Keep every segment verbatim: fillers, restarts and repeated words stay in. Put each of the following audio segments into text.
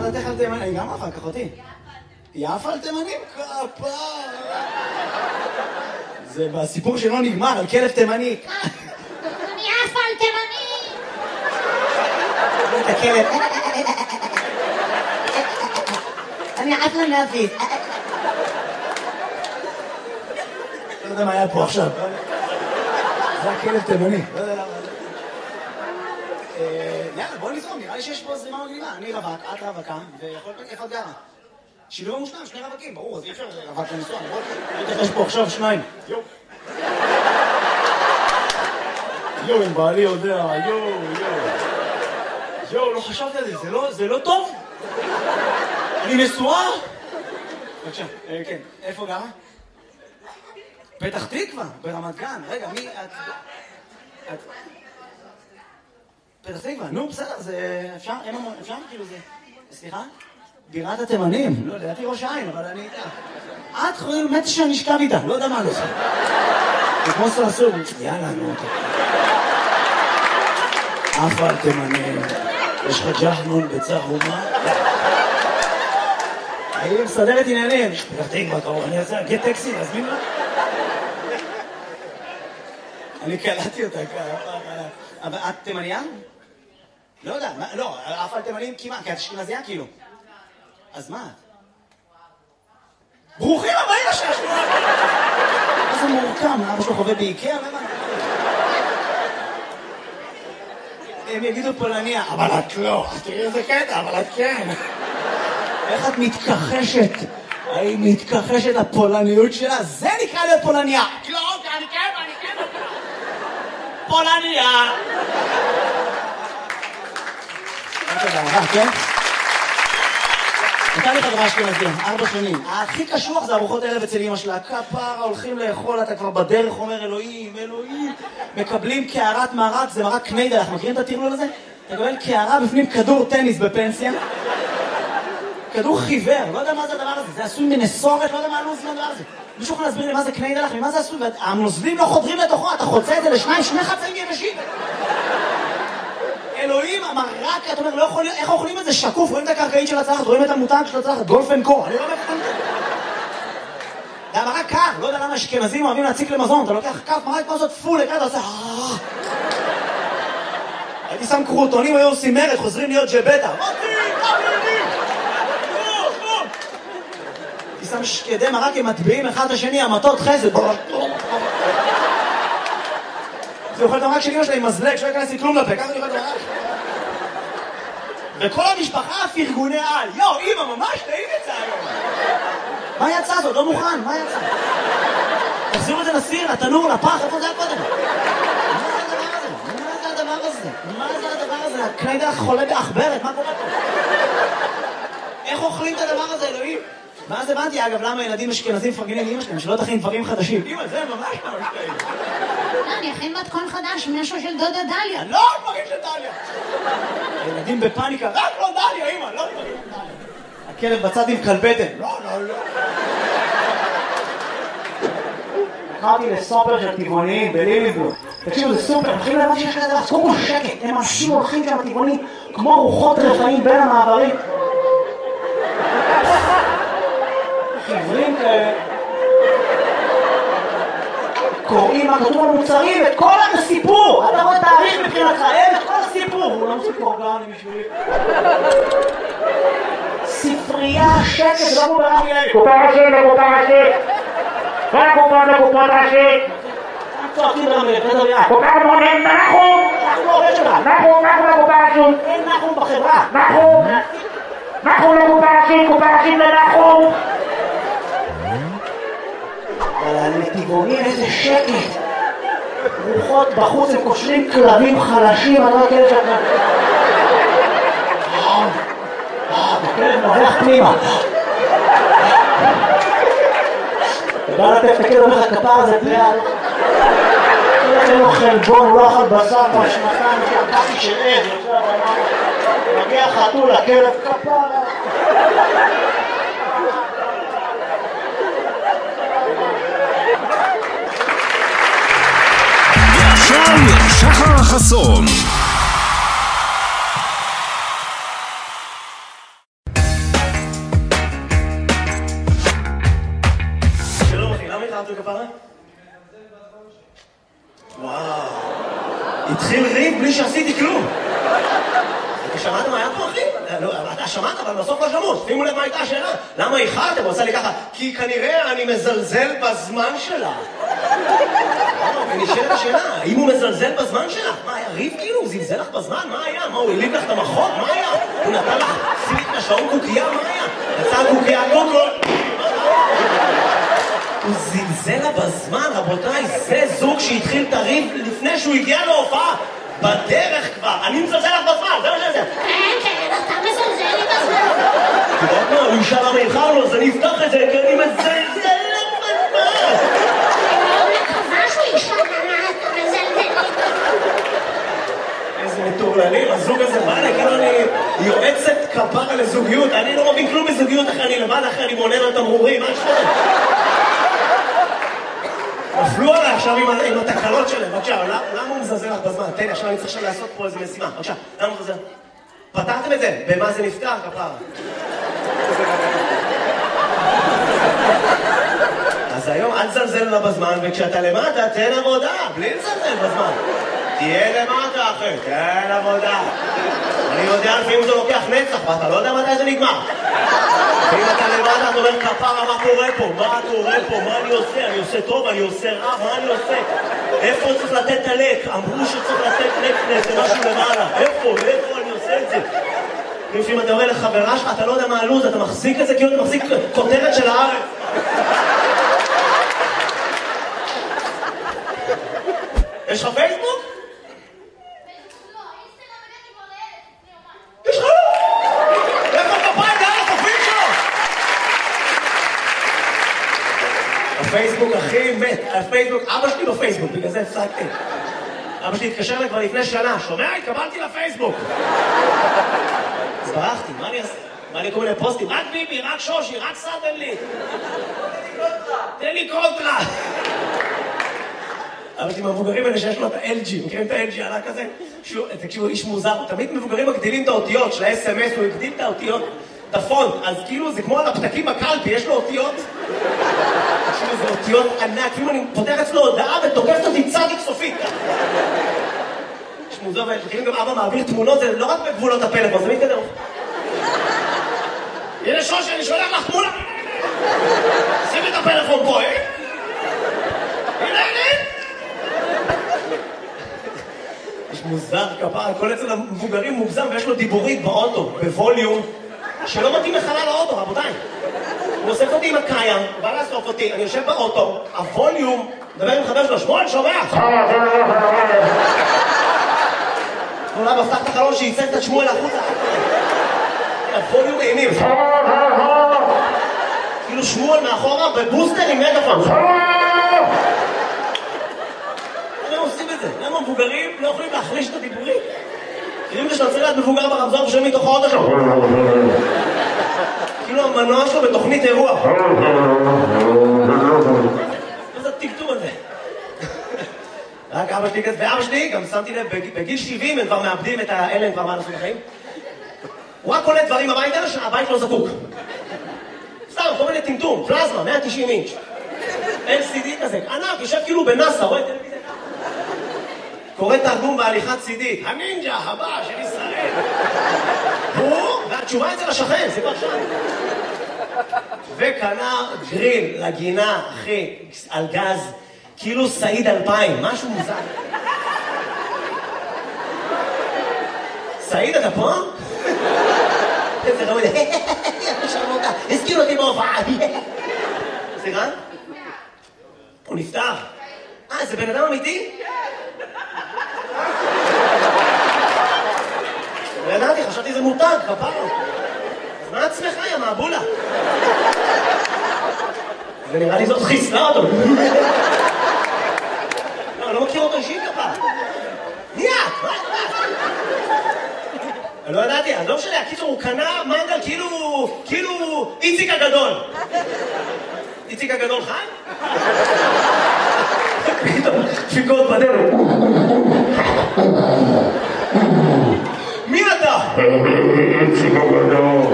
אמרת תכף תימני, אני גם אחר כך אותי. יפה על תימנים? כפה. זה בסיפור שלא נגמר, על כלב תימני. אני יפה על תימני. את הכלב. אני יפה להפיס. לא יודע מה היה פה עכשיו. זה הכלב תימני. לא יודע למה. יאללה, בוא נזרום, נראה לי שיש פה זרימה מגניבה. אני רווק, את רווקה, ויכול להיות איפה את גרה. שילוב המושלם, שני רווקים, ברור, אז אי אפשר רווק לנסוע, נכון? יש פה עכשיו שניים. יו. יו, אם בעלי יודע, יו, יו. יו, לא חשבתי על זה, זה לא טוב? אני נשואה? בבקשה, כן, איפה גרה? פתח תקווה, ברמת גן. רגע, מי את... את... פתח תקווה, נו בסדר, זה אפשר, אפשר כאילו זה, סליחה? בירת התימנים, לא, לדעתי ראש העין, אבל אני איתה. את חושבת מת שאני אשכב איתה, לא יודע מה לא עושה. זה כמו סרסור, יאללה, נו. אף על תימנים, יש לך ג'חנון בצהומה? אני מסדר את עניינים, פתח תקווה קרוב, אני רוצה להגיד טקסי, להזמין לה? אני קלטתי אותה ככה. אבל את תימניה? לא יודע, לא, אף על תימנים כמעט, כי את אשכנזייה כאילו. אז מה את? ברוכים הבאים לשעשוע! מה זה מורכם? אבא שלו חווה באיקאה? מה מה? הם יגידו פולניה, אבל את לא. תראי איזה קטע, אבל את כן. איך את מתכחשת? היא מתכחשת לפולניות שלה? זה נקרא להיות פולניה. לא, אני כן, אני כן. פולניה! כן? נתן לי חברה אשכנזיה, ארבע שנים. הכי קשוח זה ארוחות ערב אצל אמא שלה. כפרה, הולכים לאכול, אתה כבר בדרך אומר אלוהים, אלוהים. מקבלים קערת מרק, זה מרק קניידל, אנחנו מכירים את הטרלול הזה? אתה מקבל קערה בפנים כדור טניס בפנסיה. כדור חיוור, לא יודע מה זה הדבר הזה. זה עשוי מנסורת, לא יודע מה הלוז מהדבר הזה. מישהו יכול להסביר לי מה זה קניידל, ממה זה עשוי? והנוזלים לא חודרים לתוכו, אתה חוצה את זה לשניים, שני חצאים יבשים. אלוהים, המרק, אתה אומר, לא יכול, איך אוכלים את זה שקוף? רואים את הקרקעית של הצלחת, רואים את המותג של הצלחת, גולף אנד קו, אני לא מבין את זה. זה המרק קר, לא יודע למה אשכנזים אוהבים להציק למזון, אתה לוקח כף מרק כמו זאת פול, אתה עושה... הייתי שם קרוטונים, היו עושים מרד, חוזרים להיות ג'בטה. הייתי שם שקדי מרק, הם מטביעים אחד את השני, המטות חסד. זה אוכל את המרק של אמא שלה עם מזלג, שלא ייכנס לי כלום לפה, ככה אני אוכל את המרק. וכל המשפחה פרגוני על, יו, אמא, ממש טעים יצא היום. מה יצא זאת? לא מוכן, מה יצא? תחזירו את זה לסיר, לתנור, לפח, איפה זה היה קודם? מה זה הדבר הזה? מה זה הדבר הזה? הקניידל חולה באחברת, מה קורה פה? איך אוכלים את הדבר הזה, אלוהים? ואז הבנתי, אגב, למה ילדים אשכנזים מפרגנים לאמא שלהם, שלא תכין דברים חדשים. אמא, זה ממש ממש טעים. לא, אני אכין מתכון חדש, משהו של דודה דליה. לא, דברים של דליה. ילדים בפאניקה, רק לא דליה, אמא, לא דברים של דליה. הכלב בצד עם כלבטן. לא, לא, לא. קראתי לסופר של טבעוניים בליליבורג. תקשיבו, זה סופר, מתחילים להבין שיש כזה דבר, קודם כל שקט, הם אנשים הולכים שם טבעונים, כמו רוחות רפאים בין המעברים. חיוורים כאלה. קוראים מה כתוב על מוצרים, את כל הסיפור. אתה רואה תאריך מבחינתך, אין את כל הסיפור. הוא לא מוסיף אורגני בשבילי. ספרייה, שקט, לא מוברה מילי. קופה ראשית, קופה ראשית. כל הקופה לקופה ראשית. צועקים ברמי, בסדר ביד. קופה מונים, נחום. אנחנו עובד שלך. נחום, נחום לקופה ראשית. אין נחום בחברה. נחום. נחום לקופה ראשית, קופה ראשית לנחום. אבל הנתיבונים איזה שקט. רוחות בחוץ, הם קושרים כלבים חלשים, אני לא יודע שאתה... הכלב נובח פנימה. אתה בא לתת את הכלב, אומר לך כפר הזה פליאה. אין לו חלבון, הוא לא אכל בשר בשנתיים שהקפי של עד. מגיע חתול, הכלב כפר. ועכשיו שחר חסון. כפרה? וואו. התחיל ריב בלי שעשיתי כלום. אתה שמעת מה היה פה, אחי? אתה שמעת, אבל בסוף לא שמעו. שימו לב מה הייתה השאלה. למה איחרתם? הוא עושה לי ככה, כי כנראה אני מזלזל בזמן שלה. ונשאלת השאלה, האם הוא מזלזל בזמן שלה? מה, היה ריב כאילו? הוא זלזל לך בזמן? מה היה? מה, הוא העליב לך את המחות? מה היה? הוא נתן לך סיליק לשעון קוקייה? מה היה? יצא קוקייה קוקול. הוא זלזל לה בזמן, רבותיי, זה זוג שהתחיל את הריב לפני שהוא הגיע להופעה. בדרך כבר, אני מזלזל לך בזמן, זה מה שזה. כן, כן, אתה מזלזל לי בזמן. אתה יודע מה, הוא ישאל למה איחרנו, אז אני אפתח את זה, כי אני מזלזל לך בזמן. אני מקווה שהוא ישאל למה אתה מזלזל לי. איזה מטורללים, הזוג הזה בא לי, כאילו אני יועצת כפרה לזוגיות, אני לא מבין כלום בזוגיות אחרי אני לבד, אחרי אני מונה לו תמרורים, מה שפות? נפלו עליי עכשיו עם, עם התקלות שלהם, בבקשה, למה הוא מזלזל לך בזמן? תן לי, עכשיו אני צריך עכשיו לעשות פה איזה משימה, בבקשה, למה הוא מזלזל? פתרתם את זה? במה זה נפתר, כפרה? אז היום אל תזלזל לה בזמן, וכשאתה למטה, תן עבודה, בלי לזלזל בזמן. תהיה למטה, אחי, תן עבודה. אני יודע לפעמים זה לוקח נצח, ואתה לא יודע מתי זה נגמר. ואם אתה למטה, אתה אומר, כפרה, מה קורה פה? מה קורה פה? מה אני עושה? אני עושה טוב, אני עושה רע, מה אני עושה? איפה צריך לתת את הלק? אמרו שצריך לתת נקנס, זה משהו למעלה. איפה? איפה אני עושה את זה? לפעמים אתה אומר לחברה שלך, אתה לא יודע מה הלוז, אתה מחזיק את זה כאילו אתה מחזיק כותרת של הארץ. יש לך פייסבוק? יש לך? איפה כפיים דרך התופים שלו? הפייסבוק הכי מת, הפייסבוק, אבא שלי בפייסבוק, בגלל זה הפסקתי. אבא שלי התקשר לי כבר לפני שנה, שומע? התקבלתי לפייסבוק. אז ברחתי, מה אני אעשה? מה לי כל מיני פוסטים? רק ביבי, רק שושי, רק סתם לי. תן לי קונטרה. אבל עם המבוגרים האלה שיש לו את ה-אל ג'י, מכירים את ה-אל ג'י עלה כזה? תקשיבו, איש מוזר, תמיד מבוגרים מגדילים את האותיות של ה-אס אם אס, הוא הגדיל את האותיות, את הפונט, אז כאילו זה כמו על הפתקים בקלפי, יש לו אותיות. תקשיבו, זה אותיות ענק, כאילו אני פותח אצלו הודעה ותוקפת אותי צדיק סופית. יש מוזר, ומכירים גם אבא מעביר תמונות, זה לא רק בגבולות הפלאפון, זה מתקדם. הנה שושי, אני שולח לך תמונה. שים את הפלאפון פה, אה? הנה, הנה. יש מוזר כפרה, כל אצל המבוגרים מוגזם ויש לו דיבורית באוטו, בווליום, שלא מתאים לחלל האוטו, רבותיי. הוא אוסף אותי עם הקיים, הוא בא לאסוף אותי, אני יושב באוטו, הווליום, מדבר עם חבר שלו, שמואל, שומע? הוא לא מפתח את החלון שייצג את שמואל החוצה. הווליום אימים. כאילו שמואל מאחורה בבוסטר עם מגפון. למה עושים את זה? למה מבוגרים לא יכולים להחליש את הדיבורים? כאילו שאתה רוצה להיות מבוגר ברמזור ושומעים מתוך האוטו שלו. כאילו המנוע שלו בתוכנית אירוע. מה זה הטקטום הזה? רק אבא שלי כזה, ואבא שלי גם שמתי לב, בגיל שבעים הם כבר מאבדים את האלה, הם כבר מה לעשות בחיים. הוא רק קולט דברים הביתה שהבית לא זקוק. סתם, כל מיני טמטום, פלזמה, מאה ותשעים אינץ'. אל סי די כזה, ענק, יושב כאילו בנאסא, רואה טלוויזיה. קורא תרגום בהליכת סי די, הנינג'ה הבא של ישראל. הוא, והתשובה אצל השכן, זה כבר שם. וקנה גריל לגינה, אחי, על גז, כאילו סעיד אלפיים, משהו מוזר. סעיד, אתה פה? איזה רמוד, שרמותה, הזכיר אותי בהופעה. סליחה? הוא נפטר. אה, זה בן אדם אמיתי? לא ידעתי, חשבתי זה מותג, כפרה. אז מה עצמך, יא מעבולה? ונראה לי זאת חיסלה אותו. לא, אני לא מכיר אותו אישית כפרה. מי את? מה את? אני לא ידעתי, אז לא משנה, הקיצור הוא קנה מנגל כאילו, כאילו איציק הגדול. איציק הגדול חי? פתאום, דפיקות בדרך. מי אתה? איציק הגדול.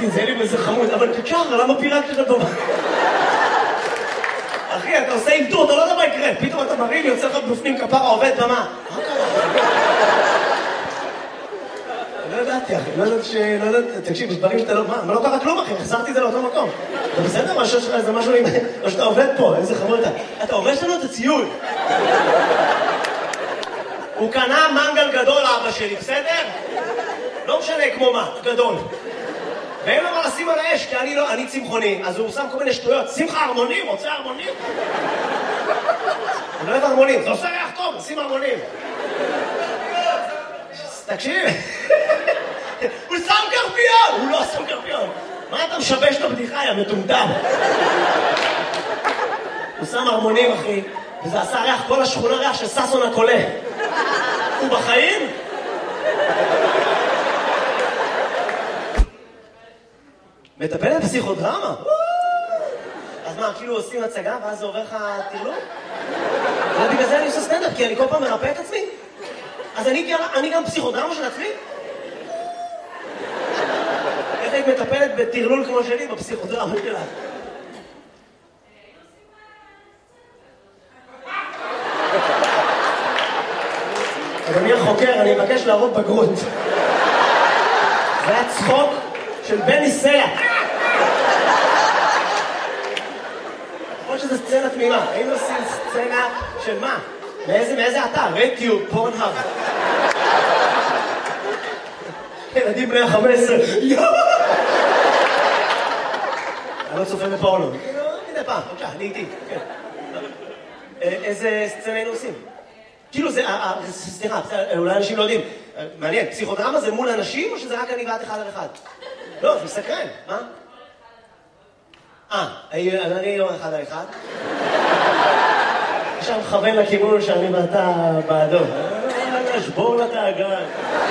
תנזל לי וזה חמוד, אבל תשאר, למה פירקת את הדומה? אחי, אתה עושה עימתות, אתה לא יודע מה יקרה, פתאום אתה מרים, יוצא לך בפנים כפרה עובד במה. מה קרה? לא ידעתי, אחי, לא יודעת ש... לא יודעת, תקשיב, יש דברים שאתה לא... מה, לא קרה כלום, אחי, החזרתי את זה לאותו מקום. אתה בסדר? מה שיש לך איזה משהו עם... או שאתה עובד פה, איזה חמור אתה. אתה הורס לנו את הציון. הוא קנה מנגל גדול, אבא שלי, בסדר? לא משנה כמו מה, גדול. ואין לו מה לשים על האש, כי אני לא, אני צמחוני, אז הוא שם כל מיני שטויות. שים לך הרמונים, רוצה הרמונים? אני לא אוהב הרמונים, זה עושה ריח טוב, שים הרמונים. תקשיב, הוא שם קרפיון! הוא לא שם קרפיון. מה אתה משבש את הבדיחה, יא מטומטם? הוא שם הרמונים, אחי, וזה עשה ריח, כל השכונה ריח של ססון הקולה. הוא בחיים? מטפל בפסיכודרמה? אז מה, כאילו עושים הצגה ואז זה עובר לך תרלום? ובגלל זה אני עושה סטנדאפ, כי אני כל פעם מרפא את עצמי. אז אני, אני גם פסיכודרמה של עצמי? איך היית מטפלת בתרלול כמו שלי בפסיכודרמה שלה? אדוני החוקר, אני מבקש להראות בגרות. זה היה צחוק של בני סלע. יכול שזו סצנה תמימה. היינו עושים סצנה של מה? מאיזה, מאיזה אתר? רדיו, פורנהאב. ילדים בני ה-חמש עשרה. אני לא צופה בפורנו. מדי פעם, בבקשה, אני איתי. איזה סצנה היינו עושים? כאילו זה, סליחה, אולי אנשים לא יודעים. מעניין, פסיכודרמה זה מול אנשים או שזה רק אני ואת אחד על אחד? לא, זה מסקרן, מה? אה, אני לא אחד על אחד. עכשיו מכוון לכיוון שאני ואתה בעדו. שבור לתאגן.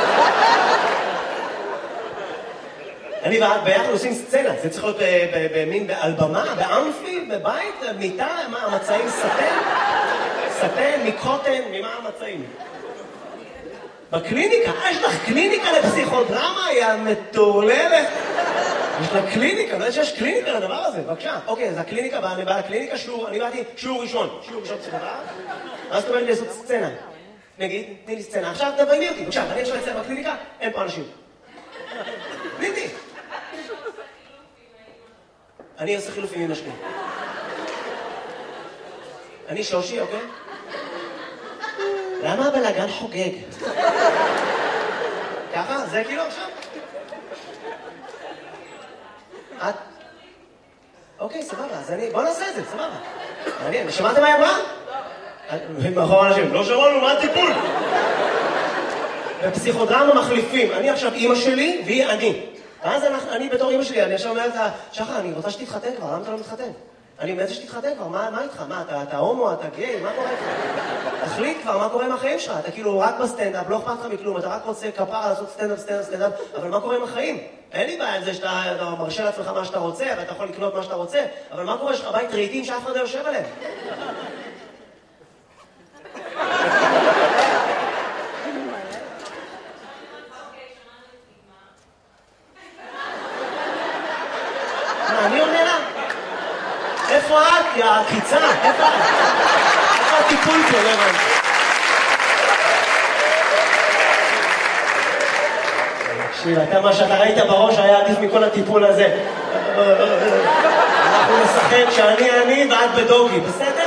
אני ואת ביחד עושים סצנה, זה צריך להיות במין, על במה, באמפי, בבית, מיטה, מה, המצעים סטן? סטן, מקוטן, ממה המצעים? בקליניקה, אה, יש לך קליניקה לפסיכודרמה, היא המטורללת. יש לה קליניקה, לא יודע שיש קליניקה לדבר הזה, בבקשה. אוקיי, אז הקליניקה, אני בא לקליניקה, שיעור, אני באתי שיעור ראשון, שיעור ראשון פסיכודרמה. אז אתה אומר לי לעשות סצנה. נגיד, תני לי סצנה. עכשיו תביימי אותי, בבקשה, אני עכשיו אצלם בקליניקה, אין פה אנשים. תני. אני עושה חילופים עם השני. אני שושי, אוקיי? למה הבלגן חוגג? ככה? זה כאילו עכשיו? את? אוקיי, סבבה, אז אני... בוא נעשה את זה, סבבה. מעניין, שמעתם מה היא אמרה? מאחור אנשים, לא שמענו, מה הטיפול? בפסיכודרמה מחליפים. אני עכשיו אימא שלי והיא אני. ואז אני בתור אימא שלי, אני עכשיו אומרת לה, שחר, אני רוצה שתתחתן כבר, למה אתה לא מתחתן? אני מנסה שתתחתן כבר, מה איתך? מה, אתה הומו, אתה גיי, מה קורה איתך? תחליט כבר, מה קורה עם החיים שלך? אתה כאילו רק בסטנדאפ, לא אכפת לך מכלום, אתה רק רוצה כפרה לעשות סטנדאפ, סטנדאפ, סטנדאפ, אבל מה קורה עם החיים? אין לי בעיה עם זה שאתה מרשה לעצמך מה שאתה רוצה, ואתה יכול לקנות מה שאתה רוצה, אבל מה קורה? יש לך בית רהיטים שאף אחד לא יושב עליהם? אני עונה לה? איפה את, יא עקיצה? איפה את? איפה הטיפול פה, לבן? תקשיב, אתה מה שאתה ראית בראש היה עדיף מכל הטיפול הזה. אנחנו נשחק שאני אני ואת בדוגי, בסדר?